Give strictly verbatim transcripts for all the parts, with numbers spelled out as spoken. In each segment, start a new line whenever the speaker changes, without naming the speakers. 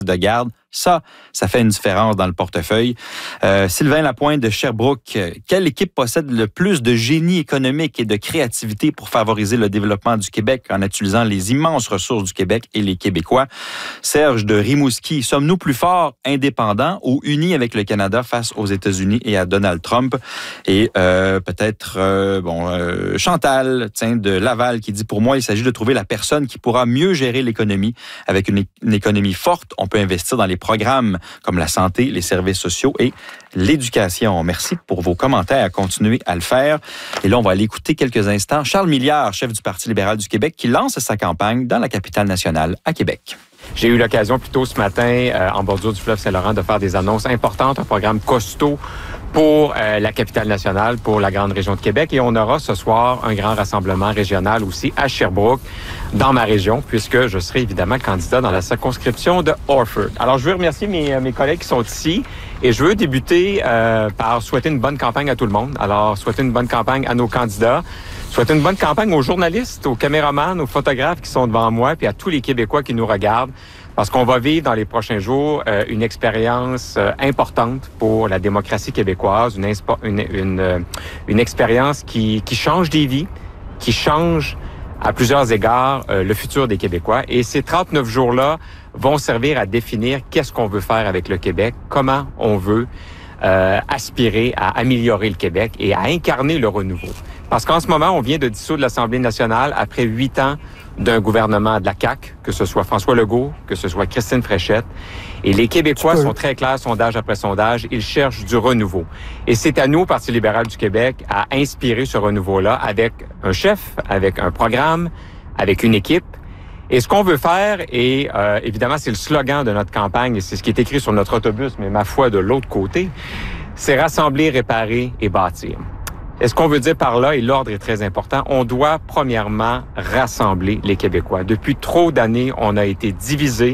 de garde. Ça, ça fait une différence dans le portefeuille. Euh, Sylvain Lapointe de Sherbrooke, quelle équipe possède le plus de génie économique et de créativité pour favoriser le développement du Québec en utilisant les immenses ressources du Québec et les Québécois? Serge de Rimouski, sommes-nous plus forts, indépendants ou unis avec le Canada face aux États-Unis et à Donald Trump? Et euh, peut-être, euh, bon, euh, Chantal, tiens, de Laval, qui dit, pour moi, il s'agit de trouver la personne qui pourra mieux gérer l'économie. Avec une, une économie forte, on peut investir dans les programmes comme la santé, les services sociaux et l'éducation. Merci pour vos commentaires. Continuez à le faire. Et là, on va aller écouter quelques instants Charles Milliard, chef du Parti libéral du Québec, qui lance sa campagne dans la capitale nationale, à Québec.
J'ai eu l'occasion plus tôt ce matin, euh, en bordure du fleuve Saint-Laurent, de faire des annonces importantes, un programme costaud pour euh, la capitale nationale, pour la grande région de Québec. Et on aura ce soir un grand rassemblement régional aussi à Sherbrooke, dans ma région, puisque je serai évidemment candidat dans la circonscription de Orford. Alors, je veux remercier mes, mes collègues qui sont ici et je veux débuter euh, par souhaiter une bonne campagne à tout le monde. Alors, souhaiter une bonne campagne à nos candidats, souhaiter une bonne campagne aux journalistes, aux caméramans, aux photographes qui sont devant moi, puis à tous les Québécois qui nous regardent. Parce qu'on va vivre dans les prochains jours euh, une expérience euh, importante pour la démocratie québécoise, une, inspo- une, une, euh, une expérience qui, qui change des vies, qui change à plusieurs égards euh, le futur des Québécois. Et ces trente-neuf jours-là vont servir à définir qu'est-ce qu'on veut faire avec le Québec, comment on veut euh, aspirer à améliorer le Québec et à incarner le renouveau. Parce qu'en ce moment, on vient de dissoudre l'Assemblée nationale après huit ans d'un gouvernement de la C A Q, que ce soit François Legault, que ce soit Christine Fréchette. Et les Québécois sont très clairs, sondage après sondage, ils cherchent du renouveau. Et c'est à nous, Parti libéral du Québec, à inspirer ce renouveau-là avec un chef, avec un programme, avec une équipe. Et ce qu'on veut faire, et euh, évidemment, c'est le slogan de notre campagne, et c'est ce qui est écrit sur notre autobus, mais ma foi, de l'autre côté, c'est rassembler, réparer et bâtir. Et ce qu'on veut dire par là, et l'ordre est très important, on doit premièrement rassembler les Québécois. Depuis trop d'années, on a été divisés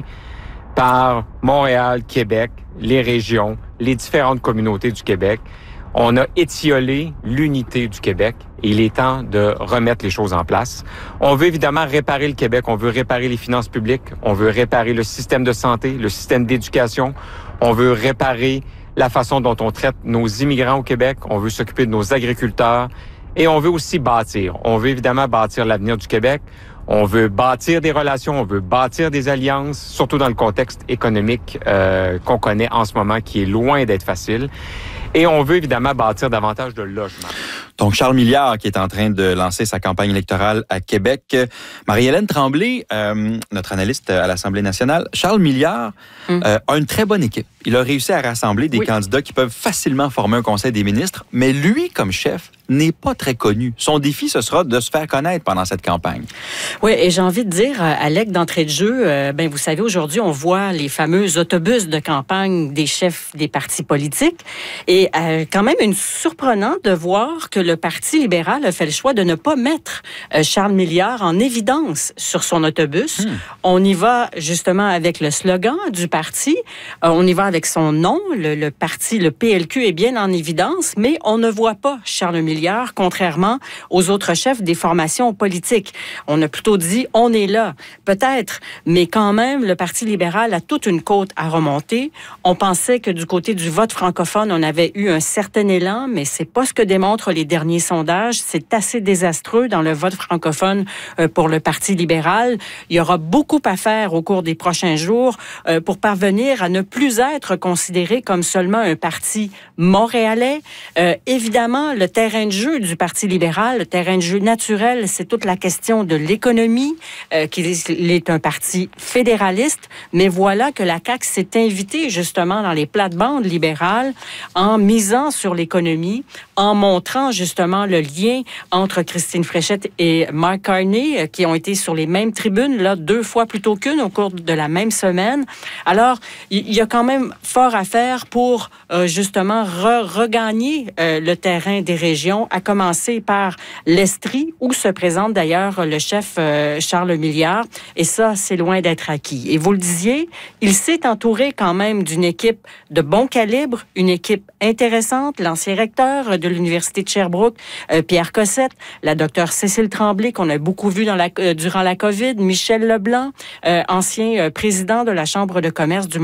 par Montréal, Québec, les régions, les différentes communautés du Québec. On a étiolé l'unité du Québec et il est temps de remettre les choses en place. On veut évidemment réparer le Québec, on veut réparer les finances publiques, on veut réparer le système de santé, le système d'éducation, on veut réparer la façon dont on traite nos immigrants au Québec, on veut s'occuper de nos agriculteurs et on veut aussi bâtir. On veut évidemment bâtir l'avenir du Québec, on veut bâtir des relations, on veut bâtir des alliances, surtout dans le contexte économique euh, qu'on connaît en ce moment qui est loin d'être facile. Et on veut évidemment bâtir davantage de logements.
Donc, Charles Milliard qui est en train de lancer sa campagne électorale à Québec. Marie-Hélène Tremblay, euh, notre analyste à l'Assemblée nationale, Charles Milliard hum. euh, a une très bonne équipe. Il a réussi à rassembler des oui. candidats qui peuvent facilement former un conseil des ministres, mais lui, comme chef, n'est pas très connu. Son défi, ce sera de se faire connaître pendant cette campagne.
Oui, et j'ai envie de dire, Alec, d'entrée de jeu, euh, ben vous savez, aujourd'hui, on voit les fameux autobus de campagne des chefs des partis politiques. Et euh, quand même, une surprenant de voir que le Parti libéral a fait le choix de ne pas mettre euh, Charles Milliard en évidence sur son autobus. Hmm. On y va justement avec le slogan du parti. Euh, on y va avec son nom. Le, le parti, le P L Q, est bien en évidence, mais on ne voit pas Charles Milliard, contrairement aux autres chefs des formations politiques. On a plutôt dit, on est là, peut-être, mais quand même, le Parti libéral a toute une côte à remonter. On pensait que du côté du vote francophone, on avait eu un certain élan, mais c'est pas ce que démontrent les derniers sondages. C'est assez désastreux dans le vote francophone euh, pour le Parti libéral. Il y aura beaucoup à faire au cours des prochains jours euh, pour parvenir à ne plus être considéré comme seulement un parti montréalais. Euh, évidemment, le terrain de jeu du Parti libéral, le terrain de jeu naturel, c'est toute la question de l'économie, euh, qu'il est un parti fédéraliste, mais voilà que la C A Q s'est invitée justement dans les plates-bandes libérales en misant sur l'économie, en montrant justement le lien entre Christine Fréchette et Mark Carney, euh, qui ont été sur les mêmes tribunes, là, deux fois plutôt qu'une au cours de la même semaine. Alors, il y, y a quand même fort à faire pour euh, justement re- regagner euh, le terrain des régions, à commencer par l'Estrie, où se présente d'ailleurs le chef euh, Charles Milliard. Et ça, c'est loin d'être acquis. Et vous le disiez, il s'est entouré quand même d'une équipe de bon calibre, une équipe intéressante, l'ancien recteur de l'Université de Sherbrooke, euh, Pierre Cossette, la docteure Cécile Tremblay, qu'on a beaucoup vu dans la, euh, durant la COVID, Michel Leblanc, euh, ancien euh, président de la Chambre de commerce du